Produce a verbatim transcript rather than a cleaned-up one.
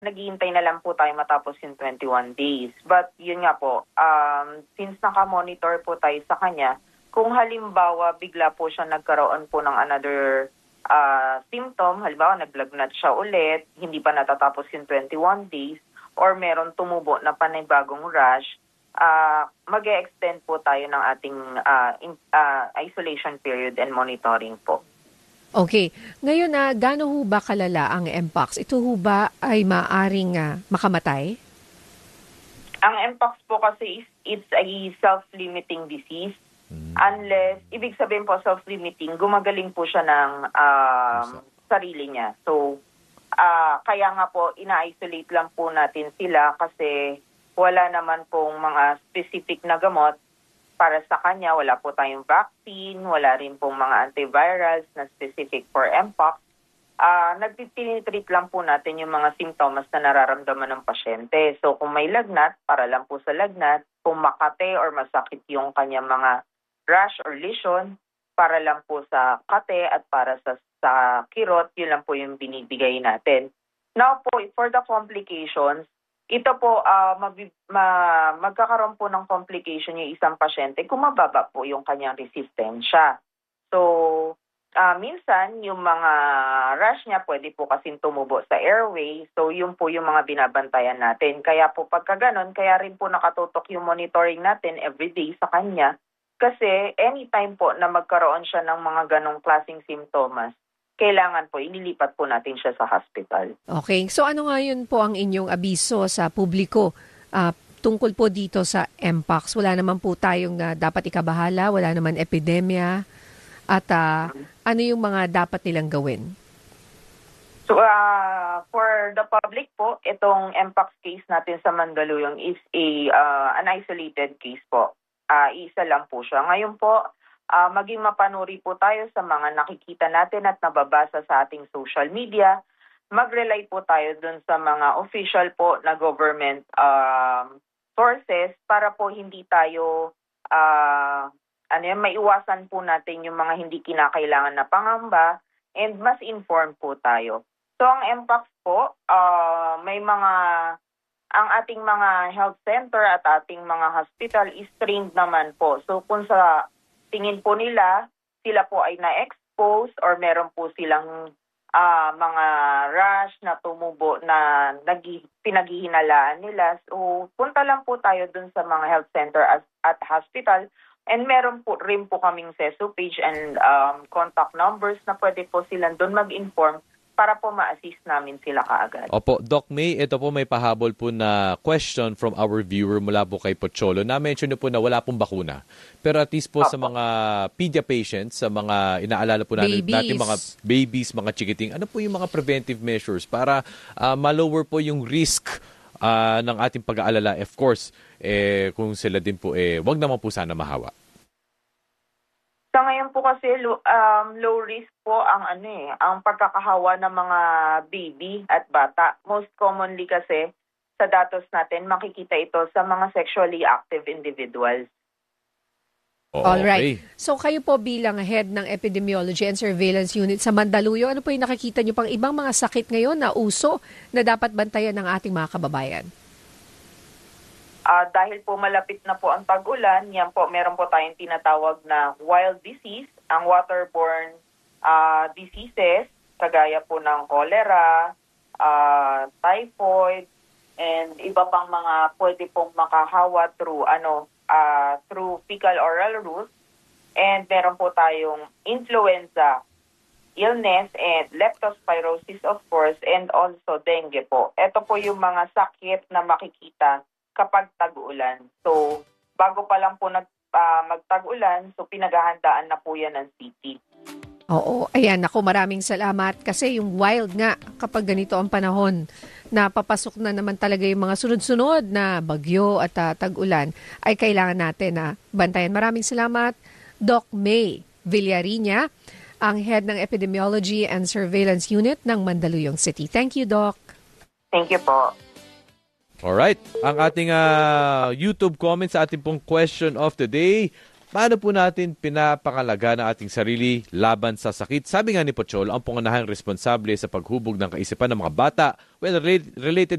naghihintay na lang po tayo matapos yung twenty-one days. But yun nga po, um, since naka-monitor po tayo sa kanya, kung halimbawa bigla po siya nagkaroon po ng another uh, symptom, halimbawa naglagnat siya ulit, hindi pa natatapos yung twenty-one days, or meron tumubo na panibagong rash, uh, mag-e-extend po tayo ng ating uh, in, uh, isolation period and monitoring po. Okay. Ngayon na, uh, gaano ho ba kalala ang Mpox? Ito ho ba ay maaring uh, makamatay? Ang Mpox po kasi is it's a self-limiting disease. Hmm. Unless, ibig sabihin po self-limiting, gumagaling po siya ng um, sarili niya. So, uh, kaya nga po, ina-isolate lang po natin sila kasi wala naman pong mga specific na gamot para sa kanya. Wala po tayong vaccine, wala rin pong mga antivirals na specific for Mpox. Uh, nagtitreat lang po natin yung mga simptomas na nararamdaman ng pasyente. So kung may lagnat, para lang po sa lagnat. Kung makate or masakit yung kanyang mga rash or lesion, para lang po sa kate at para sa, sa kirot, yun lang po yung binibigay natin. Now po, for the complications, ito po, uh, mag, ma, magkakaroon po ng complication yung isang pasyente kung mababa po yung kanyang resistensya. So, uh, minsan, yung mga rash niya pwede po kasing tumubo sa airway. So, yun po yung mga binabantayan natin. Kaya po pagka ganon, kaya rin po nakatutok yung monitoring natin everyday sa kanya. Kasi anytime po na magkaroon siya ng mga ganong klaseng simptomas, kailangan po, inilipat po natin siya sa hospital. Okay. So ano nga yun po ang inyong abiso sa publiko uh, tungkol po dito sa Mpox? Wala naman po tayong uh, dapat ikabahala, wala naman epidemya. At uh, ano yung mga dapat nilang gawin? So uh, for the public po, itong Mpox case natin sa Mandaluyong is a uh, an isolated case po. Uh, isa lang po siya. Ngayon po, Uh, maging mapanuri po tayo sa mga nakikita natin at nababasa sa ating social media. Mag-rely po tayo dun sa mga official po na government um, sources para po hindi tayo, uh, ano yan, maiwasan po natin yung mga hindi kinakailangan na pangamba and mas informed po tayo. So ang Mpox po, uh, may mga, ang ating mga health center at ating mga hospital is trained naman po. So kung sa tingin po nila, sila po ay na-expose or meron po silang uh, mga rash na tumubo na nag- pinaghihinalaan nila. So, punta lang po tayo dun sa mga health center at, at hospital. And meron po rin po kaming S E S O page and um, contact numbers na pwede po silang dun mag-inform para po ma-assist namin sila kaagad. Opo, Doc May, ito po may pahabol po na question from our viewer mula po kay Pocholo. Na-mention niyo po na wala pong bakuna. Pero at least po Opo. Sa mga pedia patients, sa mga inaalala po natin, natin mga babies, mga chikiting, ano po yung mga preventive measures para uh, ma-lower po yung risk uh, ng ating pag-aalala? Of course, eh, kung sila din po, eh, wag naman po sana mahawa. Sa ngayon po kasi um, low risk po ang ano eh, ang pagkakahawa ng mga baby at bata. Most commonly kasi sa datos natin makikita ito sa mga sexually active individuals. Okay. Alright. So kayo po bilang head ng Epidemiology and Surveillance Unit sa Mandaluyong, ano po yung nakikita nyo pang ibang mga sakit ngayon na uso na dapat bantayan ng ating mga kababayan? Uh, dahil po malapit na po ang tag-ulan, yan po, meron po tayong tinatawag na wild disease, ang waterborne uh, diseases, kagaya po ng cholera, uh, typhoid, and iba pang mga pwede pong makahawa through, ano, uh, through fecal-oral route. And meron po tayong influenza illness and leptospirosis, of course, and also dengue po. Ito po yung mga sakit na makikita kapag tag-ulan. So, bago pa lang po nag, uh, magtag-ulan, so pinaghahandaan na po yan ng city. Oo, ayan, ako maraming salamat kasi yung wild nga kapag ganito ang panahon na papasok na naman talaga yung mga sunod-sunod na bagyo at uh, tag-ulan ay kailangan natin na uh, bantayan. Maraming salamat, Doc May Villariña, ang head ng Epidemiology and Surveillance Unit ng Mandaluyong City. Thank you, Doc. Thank you po. Alright, ang ating uh, YouTube comments sa ating pong question of the day, paano po natin pinapangalaga ng ating sarili laban sa sakit? Sabi nga ni Pocholo, ang pangunahing responsable sa paghubog ng kaisipan ng mga bata, well, related